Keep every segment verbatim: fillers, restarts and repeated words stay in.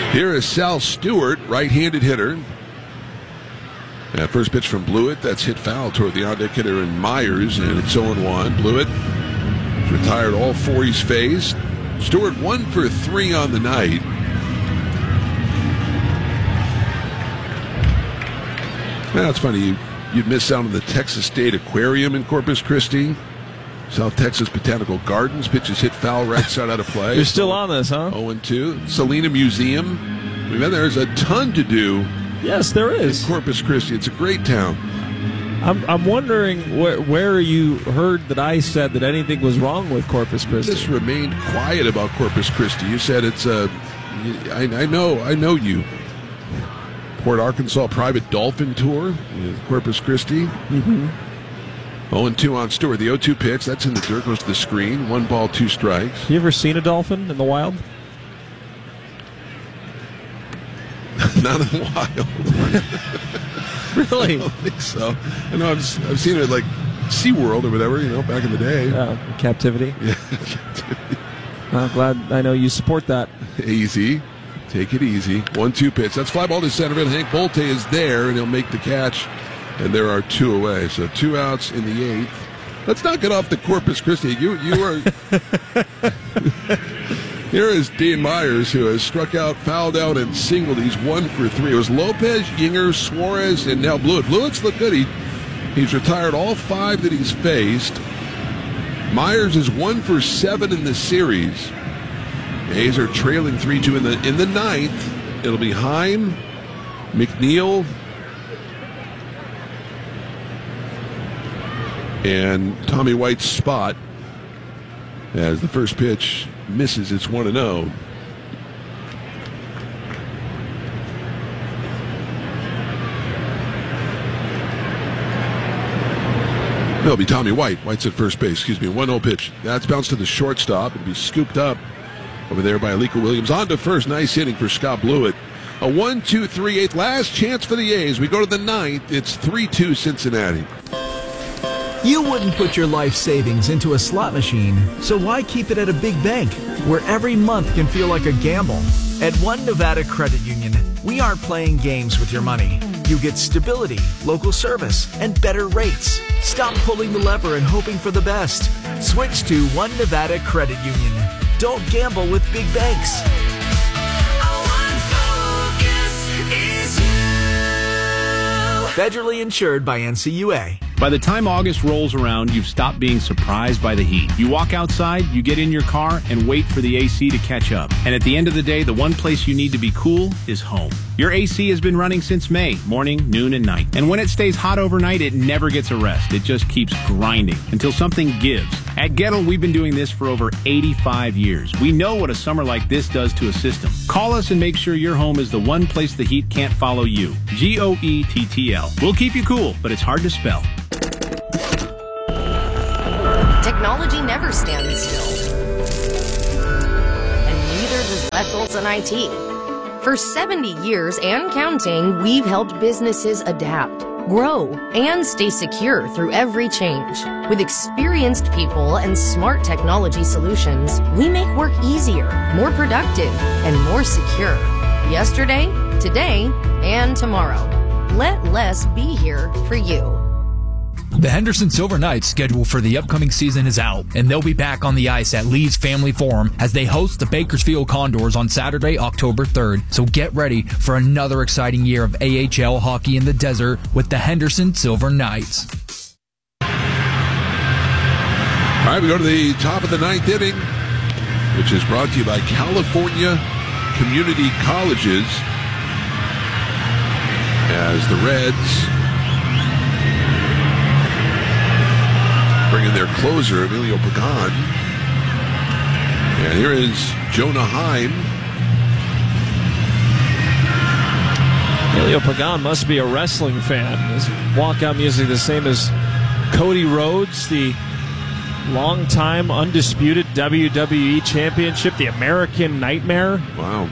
Here is Sal Stewart, right-handed hitter. That first pitch from Blewett, that's hit foul toward the on-deck hitter in Myers, and it's oh one. Blewett retired all four he's faced. Stewart one for three on the night. Now, it's funny, you, you'd miss out on the Texas State Aquarium in Corpus Christi. South Texas Botanical Gardens, pitches hit foul right side out of play. You're still on this, huh? oh and two. Salina Museum. I mean, there's a ton to do. Yes, there is. In Corpus Christi. It's a great town. I'm I'm wondering where, where you heard that I said that anything was wrong with Corpus Christi. You just remained quiet about Corpus Christi. You said it's a. I, I know, I know you. Port Arkansas Private Dolphin Tour in Corpus Christi. Mm-hmm. oh and two on Stewart. The oh two pitch, that's in the dirt, goes to the screen. One ball, two strikes. You ever seen a dolphin in the wild? Not in the wild. Really? I don't think so. I know I've, I've seen it at like SeaWorld or whatever, you know, back in the day. Uh, captivity? Yeah, captivity. I'm glad I know you support that. Easy. Take it easy. one two pitch. That's fly ball to center field. Hank Bolte is there, and he'll make the catch. And there are two away. So two outs in the eighth. Let's not get off the Corpus Christi. You you are. Here is Dean Myers, who has struck out, fouled out, and singled. He's one for three. It was Lopez, Yinger, Suarez, and now Blewett. Blewett's look good. He, he's retired all five that he's faced. Myers is one for seven in the series. The A's are trailing three two in the in the ninth. It'll be Heim, McNeil, and Tommy White's spot as the first pitch misses. It's one and oh. It'll be Tommy White. White's at first base. Excuse me. one oh pitch. That's bounced to the shortstop and be scooped up over there by Alika Williams. On to first. Nice inning for Scott Blewett. A one two three eighth. Last chance for the A's. We go to the ninth. It's three two Cincinnati. You wouldn't put your life savings into a slot machine, so why keep it at a big bank where every month can feel like a gamble? At One Nevada Credit Union, we aren't playing games with your money. You get stability, local service, and better rates. Stop pulling the lever and hoping for the best. Switch to One Nevada Credit Union. Don't gamble with big banks. Federally insured by N C U A. By the time August rolls around, you've stopped being surprised by the heat. You walk outside, you get in your car, and wait for the A C to catch up. And at the end of the day, the one place you need to be cool is home. Your A C has been running since May, morning, noon, and night. And when it stays hot overnight, it never gets a rest. It just keeps grinding until something gives. At Gettle, we've been doing this for over eighty-five years. We know what a summer like this does to a system. Call us and make sure your home is the one place the heat can't follow you. G O E T T L. We'll keep you cool, but it's hard to spell. Technology never stands still. And neither does Wessels and I T. For seventy years and counting, we've helped businesses adapt, grow, and stay secure through every change. With experienced people and smart technology solutions, we make work easier, more productive, and more secure. Yesterday, today, and tomorrow. Let less be here for you. The Henderson Silver Knights schedule for the upcoming season is out, and they'll be back on the ice at Lee's Family Forum as they host the Bakersfield Condors on Saturday, October third. So get ready for another exciting year of A H L hockey in the desert with the Henderson Silver Knights. All right, we go to the top of the ninth inning, which is brought to you by California Community Colleges, as the Reds bring in their closer, Emilio Pagan. And here is Jonah Heim. Emilio Pagan must be a wrestling fan. His walkout music the same as Cody Rhodes, the longtime undisputed W W E Championship, the American Nightmare. Wow.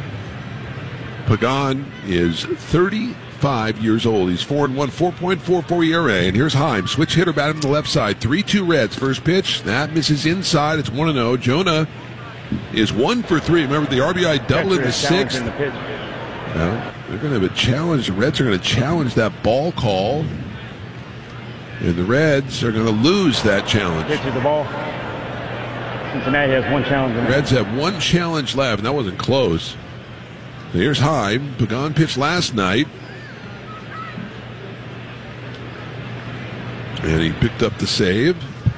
Pagan is thirty-five years old. He's four and one, four point four four E R A. And here's Heim, switch hitter, batting to the left side. three two Reds. First pitch, that misses inside. It's one and oh. Jonah is one for three. Remember the R B I double in the sixth. In the pitch. Well, they're going to have a challenge. The Reds are going to challenge that ball call. And the Reds are going to lose that challenge. Pitches the ball. Cincinnati has one challenge. The Reds have one challenge left, and that wasn't close. So here's Heim. Pagan pitched last night. And he picked up the save.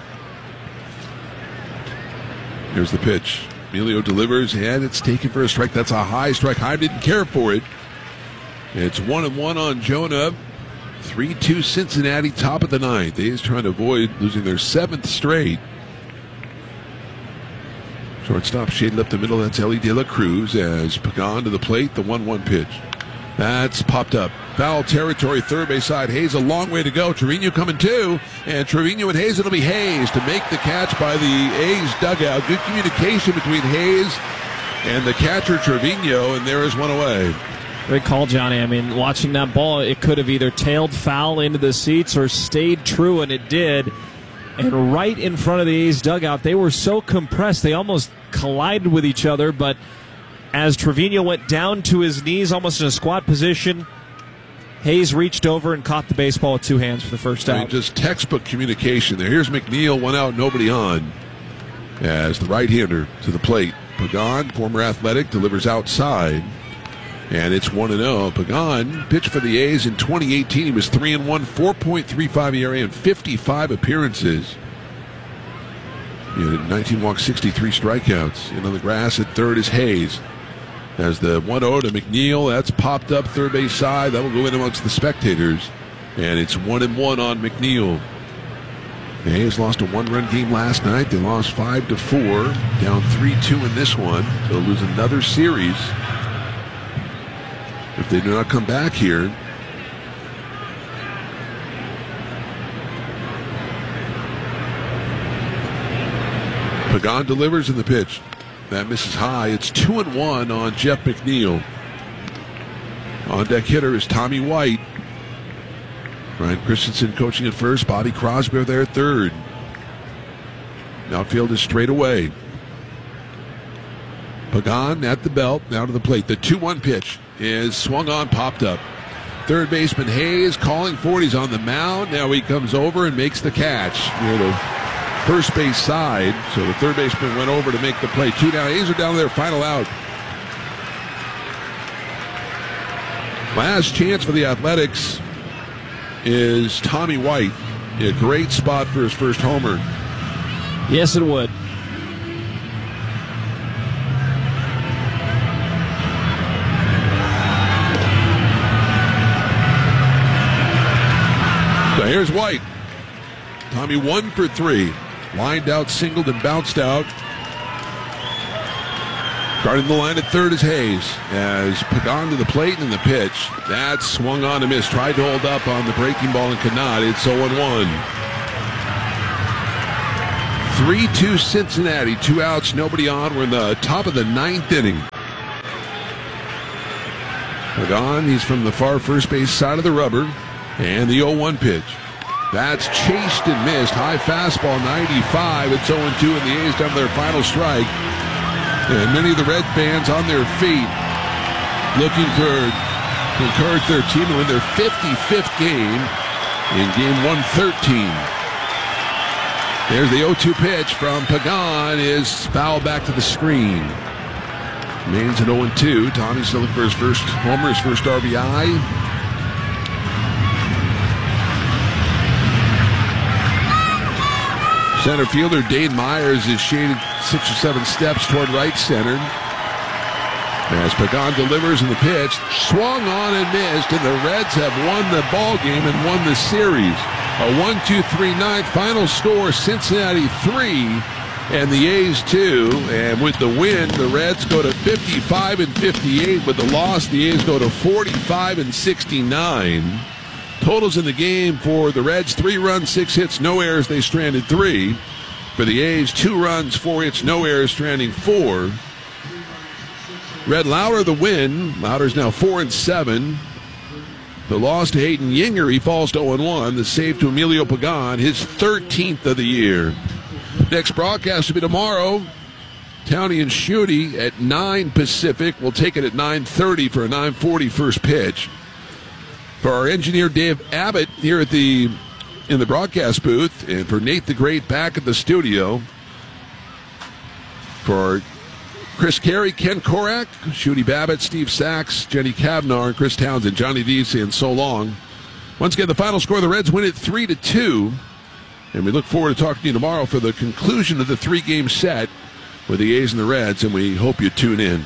Here's the pitch. Emilio delivers, and it's taken for a strike. That's a high strike. Heim didn't care for it. It's one and one on Jonah. three two Cincinnati, top of the ninth. The A's trying to avoid losing their seventh straight. Shortstop shaded up the middle. That's Ellie De La Cruz as Pagan to the plate. The one one pitch. That's popped up. Foul territory, third base side. Hayes a long way to go. Trevino coming too. And Trevino and Hayes, it'll be Hayes to make the catch by the A's dugout. Good communication between Hayes and the catcher Trevino, and there is one away. Great call, Johnny. I mean, watching that ball, it could have either tailed foul into the seats or stayed true, and it did. And right in front of the A's dugout, they were so compressed, they almost collided with each other, but as Trevino went down to his knees, almost in a squat position, Hayes reached over and caught the baseball with two hands for the first I mean, out. just textbook communication there. Here's McNeil, one out, nobody on, as the right-hander to the plate. Pagan, former Athletic, delivers outside, and it's one and oh. Pagan pitched for the A's in twenty eighteen. He was three and one, four point three five E R A, and fifty-five appearances. He had nineteen walks, sixty-three strikeouts. In on the grass at third is Hayes. As the one oh to McNeil, that's popped up third base side. That will go in amongst the spectators. And it's one and one on McNeil. The A's lost a one-run game last night. They lost five to four, down three two in this one. They'll lose another series if they do not come back here. Pagan delivers in the pitch. That misses high. It's two and one on Jeff McNeil. On deck hitter is Tommy White. Ryan Christensen coaching at first. Bobby Crosby there at third. Outfield is straight away. Pagan at the belt, now to the plate. The two one pitch is swung on, popped up. Third baseman Hayes calling for it. He's on the mound. Now he comes over and makes the catch near the first base side. So the third baseman went over to make the play. Two down. A's are down to their final out. Last chance for the Athletics is Tommy White. A great spot for his first homer. Yes, it would. So here's White. Tommy one for three. Lined out, singled, and bounced out. Guarding the line at third is Hayes. As Pagan to the plate and the pitch. That swung on and missed. Tried to hold up on the breaking ball and could not. It's oh and one. three two Cincinnati. Two outs, nobody on. We're in the top of the ninth inning. Pagan, he's from the far first base side of the rubber. And the oh one pitch. That's chased and missed. High fastball, ninety-five. It's oh and two, and the A's down to their final strike. And many of the Red fans on their feet looking for to encourage their team to win their fifty-fifth game in game one thirteen. There's the oh two pitch from Pagan, is fouled back to the screen. Main's at oh and two. Tommy's still looking for his first homer, his first R B I. Center fielder Dane Myers is shaded six or seven steps toward right center. As Pagan delivers in the pitch, swung on and missed, and the Reds have won the ball game and won the series. A one two three ninth final score, Cincinnati three and the A's two. And with the win, the Reds go to fifty-five and fifty-eight. With the loss, the A's go to forty-five and sixty-nine. Totals in the game for the Reds: three runs, six hits, no errors. They stranded three. For the A's, two runs, four hits, no errors, stranding four. Red Lauter the win. Lauter's now four and seven. The loss to Hayden Yinger, he falls to oh and one. The save to Emilio Pagan, his thirteenth of the year. Next broadcast will be tomorrow. County and Schutte at nine Pacific. We'll take it at nine thirty for a nine forty first pitch. For our engineer Dave Abbott here at the in the broadcast booth, and for Nate the Great back at the studio. For Chris Carey, Ken Korak, Schutte Babbitt, Steve Sachs, Jenny Kavnar, and Chris Townsend, Johnny D saying so long. Once again, the final score: the Reds win it three to two, and we look forward to talking to you tomorrow for the conclusion of the three-game set with the A's and the Reds, and we hope you tune in.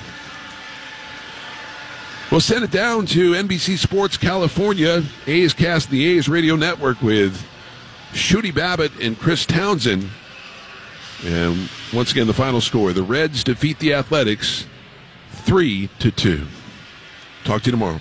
We'll send it down to N B C Sports California, A's Cast, the A's Radio Network with Schutte Babbitt and Chris Townsend. And once again, the final score: the Reds defeat the Athletics three to two. Talk to you tomorrow.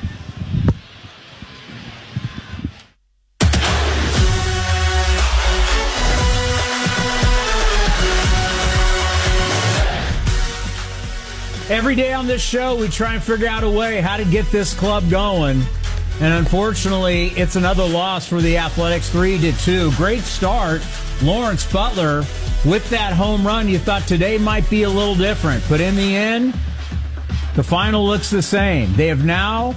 Every day on this show, we try and figure out a way how to get this club going. And unfortunately, it's another loss for the Athletics, three to two. Great start. Lawrence Butler with that home run. You thought today might be a little different. But in the end, the final looks the same. They have now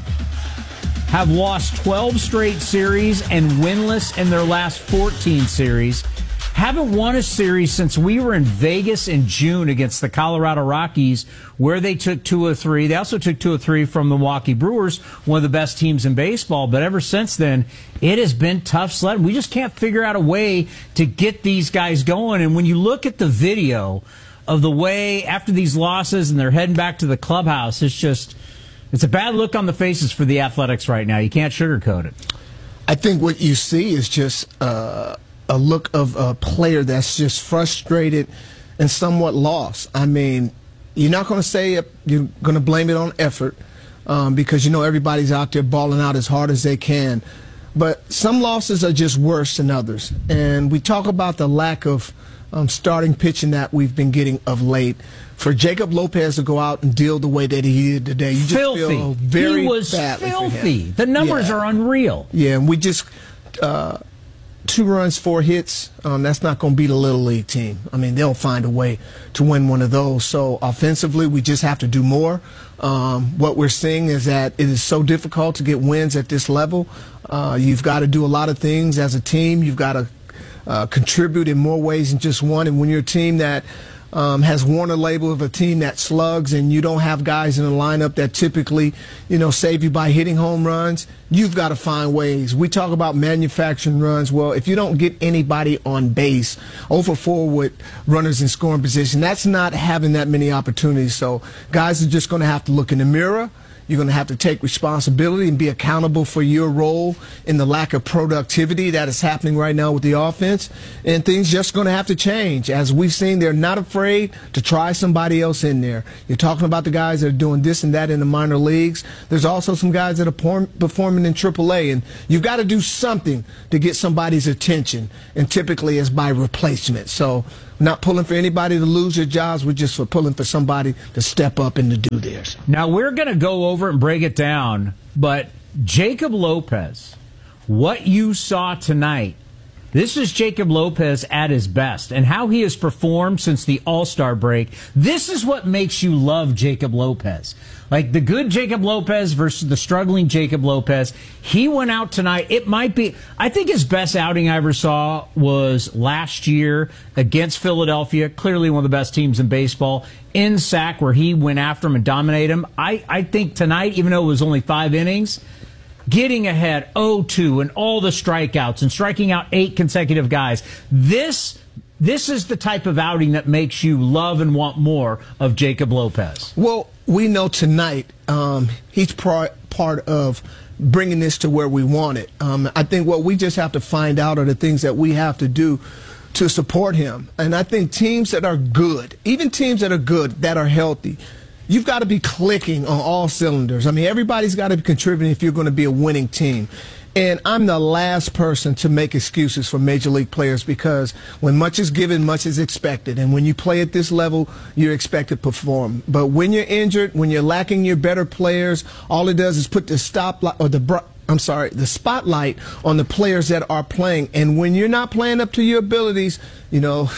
have lost twelve straight series and winless in their last fourteen series. Haven't won a series since we were in Vegas in June against the Colorado Rockies, where they took two of three. They also took two of three from the Milwaukee Brewers, one of the best teams in baseball. But ever since then, it has been tough sledding. We just can't figure out a way to get these guys going. And when you look at the video of the way after these losses and they're heading back to the clubhouse, it's just, it's a bad look on the faces for the Athletics right now. You can't sugarcoat it. I think what you see is just uh, a look of a player that's just frustrated and somewhat lost. I mean, you're not going to say you're going to blame it on effort um, because you know everybody's out there balling out as hard as they can. But some losses are just worse than others. And we talk about the lack of um, starting pitching that we've been getting of late. For Jacob Lopez to go out and deal the way that he did today, you just filthy. feel very He was badly for filthy. him. The numbers Yeah. are unreal. Yeah, and we just uh, two runs, four hits. Um, that's not going to beat a little league team. I mean, they'll find a way to win one of those. So offensively, we just have to do more. Um, what we're seeing is that it is so difficult to get wins at this level. Uh, you've got to do a lot of things as a team. You've got to uh, contribute in more ways than just one. And when you're a team that Um, has worn a label of a team that slugs, and you don't have guys in the lineup that typically, you know, save you by hitting home runs, you've got to find ways. We talk about manufacturing runs. Well, if you don't get anybody on base, oh for four with runners in scoring position, that's not having that many opportunities. So guys are just going to have to look in the mirror. You're going to have to take responsibility and be accountable for your role in the lack of productivity that is happening right now with the offense. And things just going to have to change. As we've seen, they're not afraid to try somebody else in there. You're talking about the guys that are doing this and that in the minor leagues. There's also some guys that are performing in triple A. And you've got to do something to get somebody's attention. And typically it's by replacement. So not pulling for anybody to lose their jobs. We're just for pulling for somebody to step up and to do theirs. Now, we're going to go over and break it down, but Jacob Lopez, what you saw tonight, this is Jacob Lopez at his best, and how he has performed since the All-Star break. This is what makes you love Jacob Lopez. Like the good Jacob Lopez versus the struggling Jacob Lopez. He went out tonight. It might be, I think his best outing I ever saw was last year against Philadelphia, clearly one of the best teams in baseball, in S A C, where he went after him and dominated him. I, I think tonight, even though it was only five innings, getting ahead oh two and all the strikeouts and striking out eight consecutive guys, this This is the type of outing that makes you love and want more of Jacob Lopez. Well, we know tonight um, he's part, part of bringing this to where we want it. Um, I think what we just have to find out are the things that we have to do to support him. And I think teams that are good, even teams that are good, that are healthy, you've got to be clicking on all cylinders. I mean, everybody's got to be contributing if you're going to be a winning team. And I'm the last person to make excuses for Major League players, because when much is given, much is expected. And when you play at this level, you're expected to perform. But when you're injured, when you're lacking your better players, all it does is put the stoplight or the I'm sorry, the spotlight on the players that are playing. And when you're not playing up to your abilities, you know,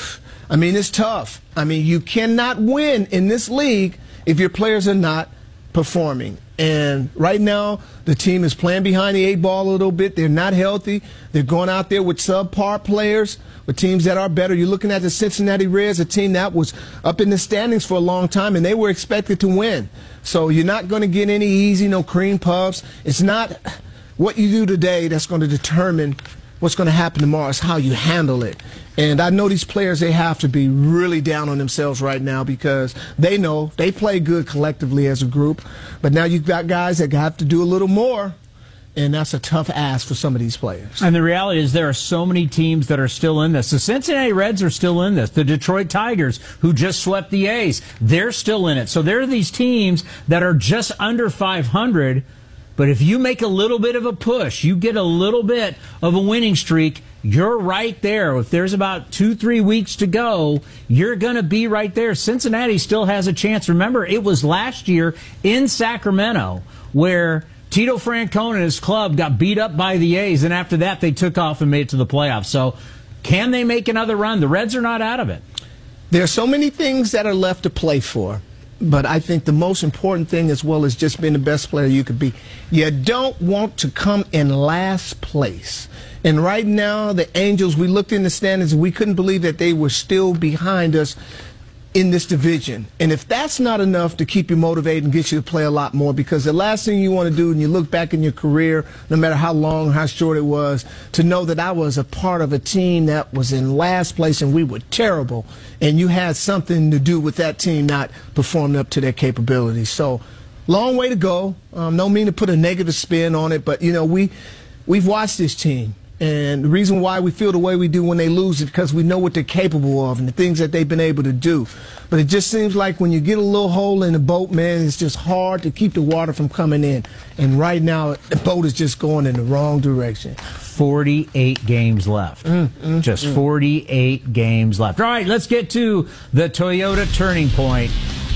I mean, it's tough. I mean, you cannot win in this league if your players are not performing. And right now, the team is playing behind the eight ball a little bit. They're not healthy. They're going out there with subpar players, with teams that are better. You're looking at the Cincinnati Reds, a team that was up in the standings for a long time, and they were expected to win. So you're not going to get any easy, no cream puffs. It's not what you do today that's going to determine what's going to happen tomorrow. It's how you handle it. And I know these players, they have to be really down on themselves right now because they know they play good collectively as a group. But now you've got guys that have to do a little more, and that's a tough ask for some of these players. And the reality is there are so many teams that are still in this. The Cincinnati Reds are still in this. The Detroit Tigers, who just swept the A's, they're still in it. So there are these teams that are just under five hundred. But if you make a little bit of a push, you get a little bit of a winning streak, you're right there. If there's about two, three weeks to go, you're going to be right there. Cincinnati still has a chance. Remember, it was last year in Sacramento where Tito Francona and his club got beat up by the A's, and after that they took off and made it to the playoffs. So can they make another run? The Reds are not out of it. There are so many things that are left to play for. But I think the most important thing, as well as just being the best player you could be, you don't want to come in last place. And right now, the Angels, we looked in the standings and we couldn't believe that they were still behind us in this division. And if that's not enough to keep you motivated and get you to play a lot more, because the last thing you want to do when you look back in your career, no matter how long or how short it was, to know that I was a part of a team that was in last place and we were terrible, and you had something to do with that team not performing up to their capabilities. So, long way to go. Um, no mean to put a negative spin on it, but, you know, we, we've watched this team. And the reason why we feel the way we do when they lose is because we know what they're capable of and the things that they've been able to do. But it just seems like when you get a little hole in the boat, man, it's just hard to keep the water from coming in. And right now, the boat is just going in the wrong direction. forty-eight games left. Mm, mm, just mm. forty-eight games left. All right, let's get to the Toyota turning point.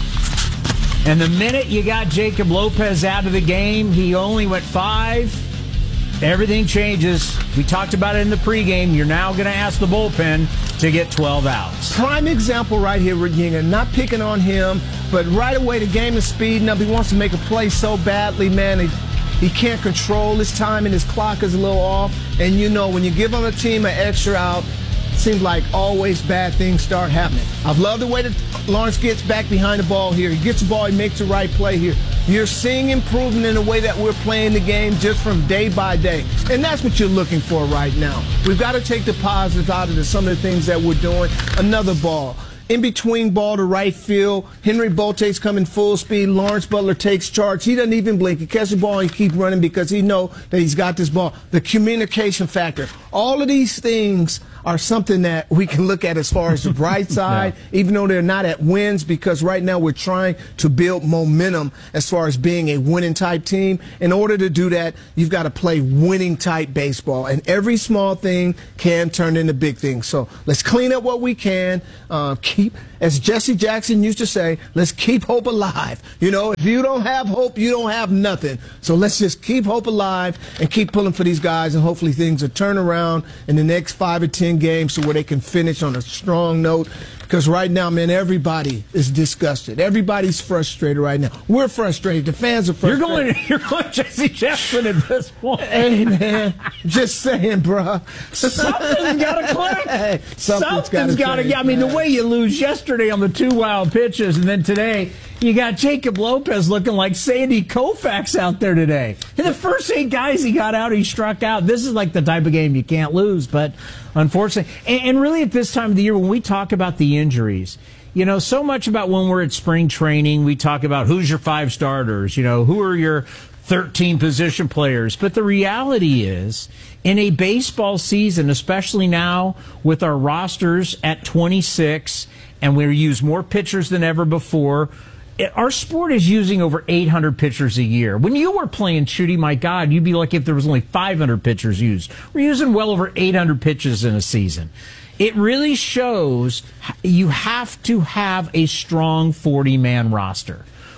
And the minute you got Jacob Lopez out of the game, he only went five. Everything changes. We talked about it in the pregame. You're now going to ask the bullpen to get twelve outs. Prime example right here, Regina. Not picking on him, but right away the game is speeding up. He wants to make a play so badly, man. He, he can't control his time and his clock is a little off. And you know, when you give him a team an extra out, it seems like always bad things start happening. I've loved the way that Lawrence gets back behind the ball here. He gets the ball, he makes the right play here. You're seeing improvement in the way that we're playing the game just from day by day. And that's what you're looking for right now. We've got to take the positives out of the, some of the things that we're doing. Another ball. In between ball to right field. Henry Bolte's coming full speed. Lawrence Butler takes charge. He doesn't even blink. He catches the ball and keep running because he knows that he's got this ball. The communication factor. All of these things are something that we can look at as far as the bright side, yeah. even though they're not at wins, because right now we're trying to build momentum as far as being a winning type team. In order to do that, you've got to play winning type baseball, and every small thing can turn into big things. So let's clean up what we can. Uh, keep, as Jesse Jackson used to say, let's keep hope alive. You know, if you don't have hope, you don't have nothing. So let's just keep hope alive and keep pulling for these guys, and hopefully things will turn around in the next five or ten games to where they can finish on a strong note. Because right now, man, everybody is disgusted. Everybody's frustrated right now. We're frustrated. The fans are frustrated. You're going, you're going Jesse Jackson at this point. Hey, man, just saying, bro. Something's got to click. Hey, something's, something's got to. I mean, the way you lose yesterday on the two wild pitches, and then today you got Jacob Lopez looking like Sandy Koufax out there today. And the first eight guys he got out, he struck out. This is like the type of game you can't lose, but unfortunately, and, and really at this time of the year when we talk about the injuries, you know, so much about when we're at spring training, we talk about who's your five starters, you know, who are your thirteen position players. But the reality is, in a baseball season, especially now with our rosters at twenty-six, and we use more pitchers than ever before, our sport is using over eight hundred pitchers a year. When you were playing, Shooty, my God, you'd be lucky if there was only five hundred pitchers used. We're using well over eight hundred pitches in a season. It really shows you have to have a strong forty-man roster.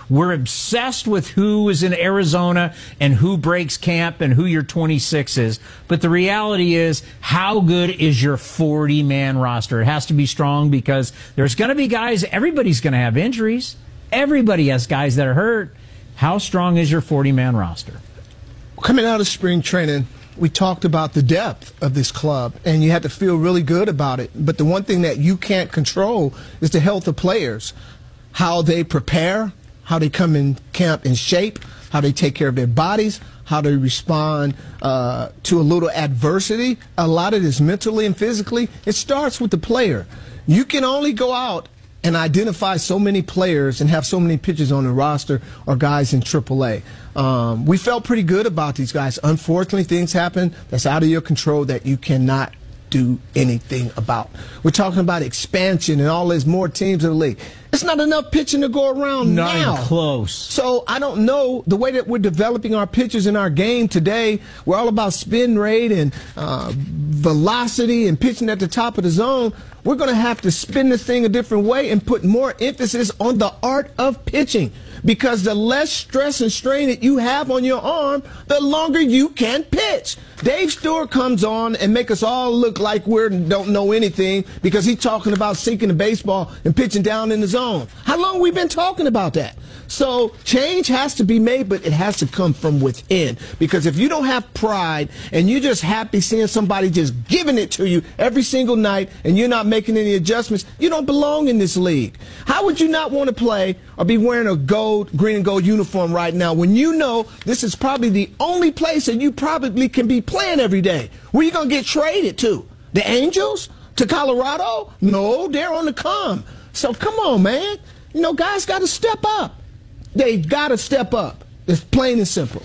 We're obsessed with who is in Arizona and who breaks camp and who your twenty-six is. But the reality is, how good is your forty-man roster? It has to be strong because there's going to be guys, everybody's going to have injuries. Everybody has guys that are hurt. How strong is your forty-man roster? Coming out of spring training, we talked about the depth of this club, and you had to feel really good about it. But the one thing that you can't control is the health of players, how they prepare, how they come in camp in shape, how they take care of their bodies, how they respond uh, to a little adversity. A lot of this mentally and physically, it starts with the player. You can only go out and identify so many players and have so many pitchers on the roster or guys in triple A. Um, we felt pretty good about these guys. Unfortunately, things happen that's out of your control that you cannot do anything about. We're talking about expansion and all these more teams in the league. It's not enough pitching to go around not now. Not even close. So I don't know the way that we're developing our pitchers in our game today. We're all about spin rate and uh, velocity and pitching at the top of the zone. We're going to have to spin this thing a different way and put more emphasis on the art of pitching. Because the less stress and strain that you have on your arm, the longer you can pitch. Dave Stewart comes on and make us all look like we don't know anything because he's talking about sinking the baseball and pitching down in the zone. How long have we been talking about that? So change has to be made, but it has to come from within. Because if you don't have pride and you're just happy seeing somebody just giving it to you every single night and you're not making any adjustments, you don't belong in this league. How would you not want to play or be wearing a gold, green and gold uniform right now when you know this is probably the only place that you probably can be playing every day? Where are you going to get traded to? The Angels? To Colorado? No, they're on the come. So come on, man. You know, guys got to step up. They got to step up. It's plain and simple.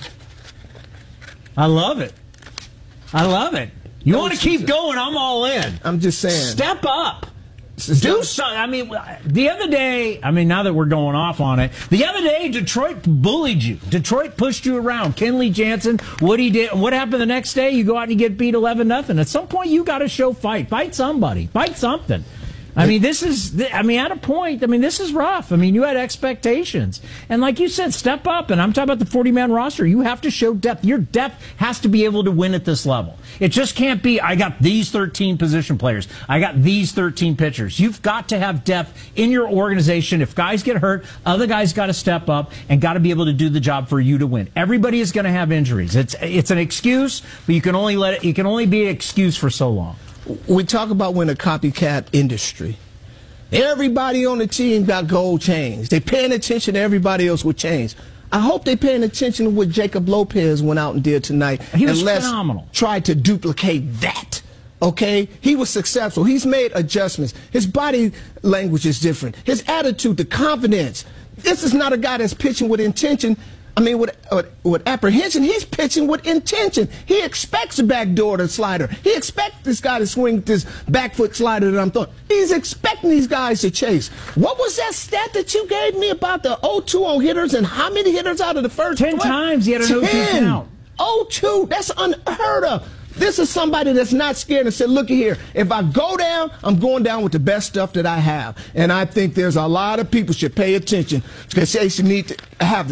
I love it. I love it. You want to keep going, I'm all in. I'm just saying. Step up. Do something. I mean, the other day, I mean, now that we're going off on it, the other day, Detroit bullied you. Detroit pushed you around. Kenley Jansen, what he did, what happened the next day? You go out and you get beat eleven nothing. At some point, you got to show fight. Fight somebody. Fight something. I mean, this is, I mean, at a point, I mean, this is rough. I mean, you had expectations. And like you said, step up. And I'm talking about the forty-man roster. You have to show depth. Your depth has to be able to win at this level. It just can't be, I got these thirteen position players. I got these thirteen pitchers. You've got to have depth in your organization. If guys get hurt, other guys got to step up and got to be able to do the job for you to win. Everybody is going to have injuries. It's, it's an excuse, but you can only let it, you can only be an excuse for so long. We talk about when a copycat industry. Everybody on the team got gold chains. They paying attention to everybody else with chains. I hope they paying attention to what Jacob Lopez went out and did tonight. He was and let's phenomenal. Try to duplicate that. Okay? He was successful. He's made adjustments. His body language is different. His attitude, the confidence. This is not a guy that's pitching with intention. I mean, with, with, with apprehension, he's pitching with intention. He expects a backdoor to slider. He expects this guy to swing this back foot slider that I'm throwing. He's expecting these guys to chase. What was that stat that you gave me about the oh two on hitters and how many hitters out of the first? Ten twelve? Times he had an oh two count. oh two, that's unheard of. This is somebody that's not scared and said, look here, if I go down, I'm going down with the best stuff that I have. And I think there's a lot of people should pay attention because they should need to have